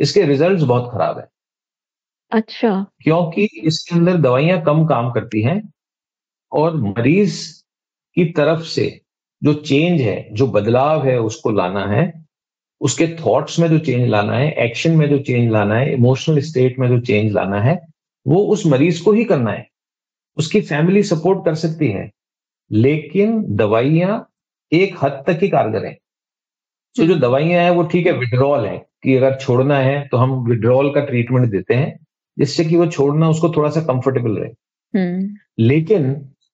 इसके रिजल्ट्स बहुत खराब है, अच्छा। क्योंकि इसके अंदर दवाइयां कम काम करती हैं और मरीज की तरफ से जो चेंज है, जो बदलाव है उसको लाना है, उसके थॉट्स में जो चेंज लाना है, एक्शन में जो चेंज लाना है, इमोशनल स्टेट में जो चेंज लाना है, वो उस मरीज को ही करना है। उसकी फैमिली सपोर्ट कर सकती है, लेकिन दवाइयां एक हद तक ही कारगर है। सो जो हम्म। दवाइयां हैं वो ठीक है, विड्रॉल है कि अगर छोड़ना है तो हम विड्रॉल का ट्रीटमेंट देते हैं, जिससे कि वो छोड़ना उसको थोड़ा सा कंफर्टेबल रहे। हम्म। लेकिन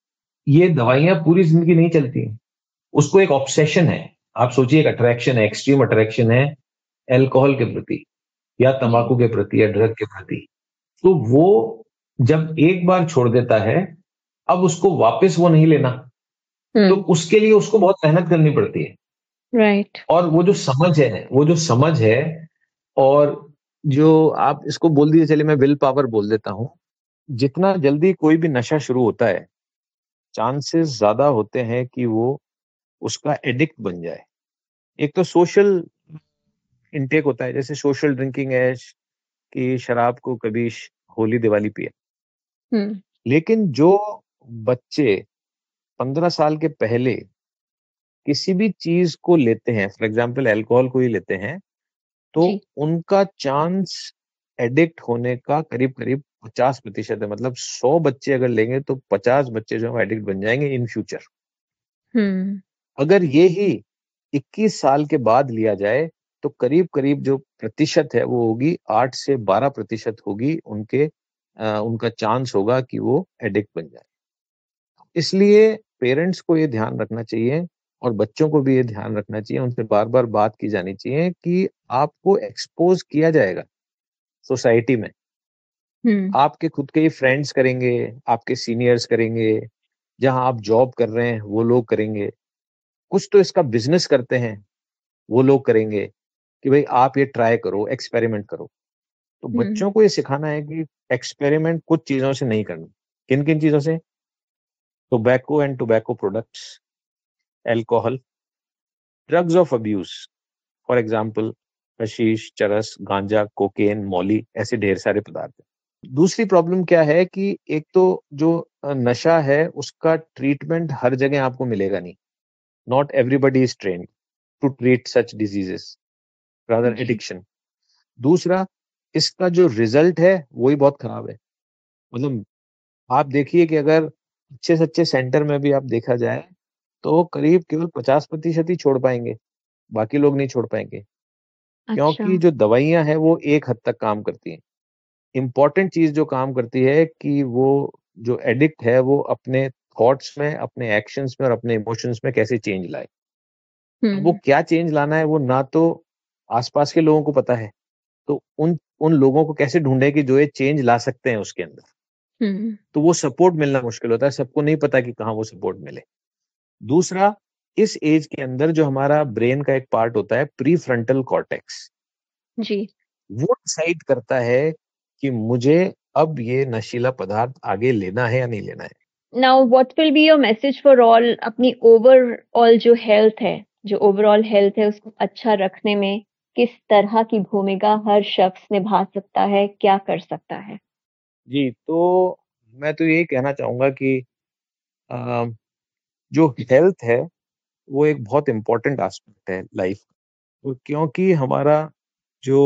ये दवाइयां पूरी जिंदगी नहीं चलती। उसको एक ऑब्सेशन है। आप सोचिए, एक अट्रैक्शन है, एक्सट्रीम अट्रैक्शन है एल्कोहल के प्रति या जी। तंबाकू के प्रति या ड्रग के प्रति। तो वो जब एक बार छोड़ देता है, अब उसको वापस वो नहीं लेना। तो हम्म। उसके लिए उसको बहुत मेहनत करनी पड़ती है। राइट। और वो जो समझ है और जो आप इसको बोल दीजिए, चलिए मैं विल पावर बोल देता हूं। जितना जल्दी कोई भी नशा शुरू होता है, चांसेस ज्यादा होते हैं कि वो उसका एडिक्ट बन जाए। एक तो सोशल इनटेक होता है, जैसे सोशल ड्रिंकिंग है कि शराब को कभी होली दिवाली पिया। हम्म। लेकिन जो बच्चे 15 साल के पहले किसी भी चीज को लेते हैं, फॉर एग्जाम्पल अल्कोहल को ही लेते हैं, तो जी। उनका चांस एडिक्ट होने का करीब करीब 50% है। मतलब 100 बच्चे अगर लेंगे तो 50 बच्चे जो है एडिक्ट बन जाएंगे इन फ्यूचर। हम्म। अगर ये ही 21 साल के बाद लिया जाए, तो करीब करीब जो प्रतिशत है वो होगी 8 से 12% होगी, उनका चांस होगा कि वो एडिक्ट बन जाए। इसलिए पेरेंट्स को ये ध्यान रखना चाहिए और बच्चों को भी ये ध्यान रखना चाहिए, उनसे बार बार बात की जानी चाहिए कि आपको एक्सपोज किया जाएगा सोसाइटी में। हम्म। आपके खुद के ही फ्रेंड्स करेंगे, आपके सीनियर्स करेंगे, जहां आप जॉब कर रहे हैं वो लोग करेंगे, कुछ तो इसका बिजनेस करते हैं वो लोग करेंगे कि भाई आप ये ट्राई करो, एक्सपेरिमेंट करो। तो हम्म। बच्चों को ये सिखाना है कि एक्सपेरिमेंट कुछ चीजों से नहीं करना। किन किन चीजों से? Tobacco and tobacco products, alcohol, drugs of abuse, for example hashish, चरस, गांजा, कोकेन, मौली, ऐसे ढेर सारे पदार्थ हैं। दूसरी प्रॉब्लम क्या है कि एक तो जो नशा है उसका ट्रीटमेंट हर जगह आपको मिलेगा नहीं। Not everybody is trained to treat such diseases, rather ji. Addiction. दूसरा, इसका जो रिजल्ट है वही बहुत खराब है। मतलब आप देखिए कि अगर अच्छे से अच्छे सेंटर में भी आप देखा जाए, तो करीब केवल 50% ही छोड़ पाएंगे, बाकी लोग नहीं छोड़ पाएंगे। अच्छा। क्योंकि जो दवाइयां हैं वो एक हद तक काम करती हैं। इंपॉर्टेंट चीज जो काम करती है कि वो जो एडिक्ट है वो अपने थॉट्स में, अपने एक्शंस में और अपने इमोशंस में कैसे चेंज लाए। अब वो हम्म। क्या चेंज लाना है वो ना तो आसपास के लोगों को पता है। तो उन उन लोगों को कैसे ढूंढे कि जो ये चेंज ला सकते हैं उसके अंदर। हम्म। तो वो सपोर्ट मिलना मुश्किल होता है, सबको नहीं पता कि कहाँ वो सपोर्ट मिले। दूसरा, इस एज के अंदर जो हमारा ब्रेन का एक पार्ट होता है प्री फ्रंटल कॉर्टेक्स, जी। वो डिसाइड करता है कि मुझे अब ये नशीला पदार्थ आगे लेना है या नहीं लेना है। Now what will be your message for all अपनी ओवरऑल जो हेल्थ है, जो ओवरऑल हेल्थ है उसको अच्छा रखने में किस तरह की भूमिका हर शख्स निभा सकता है, क्या कर सकता है? जी, तो मैं तो यही कहना चाहूंगा कि अ, जो हेल्थ है वो एक बहुत इंपॉर्टेंट एस्पेक्ट है लाइफ। तो क्योंकि हमारा जो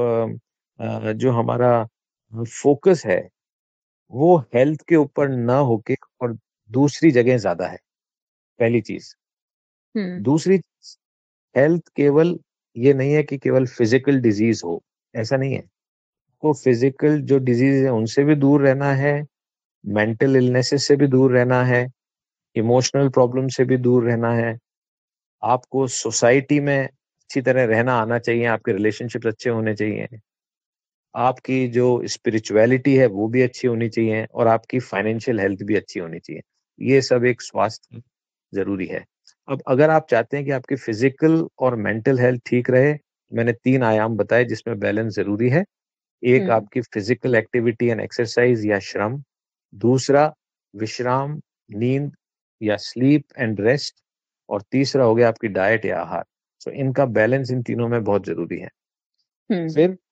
जो हमारा फोकस है वो हेल्थ के ऊपर ना होके और दूसरी जगह ज्यादा है, पहली चीज। हुँ। दूसरी, हेल्थ केवल ये नहीं है कि केवल फिजिकल डिजीज हो, ऐसा नहीं है। को फिजिकल जो डिजीज है उनसे भी दूर रहना है, मेंटल इलनेसेस से भी दूर रहना है, इमोशनल प्रॉब्लम से भी दूर रहना है। आपको सोसाइटी में अच्छी तरह रहना आना चाहिए, आपके रिलेशनशिप अच्छे होने चाहिए, आपकी जो स्पिरिचुअलिटी है वो भी अच्छी होनी चाहिए और आपकी फाइनेंशियल हेल्थ भी अच्छी होनी चाहिए। ये सब एक स्वास्थ्य जरूरी है। अब अगर आप चाहते हैं कि आपकी फिजिकल और मेंटल हेल्थ ठीक रहे, मैंने 3 आयाम बताए जिसमें बैलेंस जरूरी है। एक हुँ। आपकी फिजिकल एक्टिविटी एंड एक्सरसाइज या श्रम, दूसरा विश्राम, नींद या स्लीप एंड रेस्ट, और तीसरा हो गया आपकी डाइट या आहार। तो इनका बैलेंस इन तीनों में बहुत जरूरी है। हुँ। फिर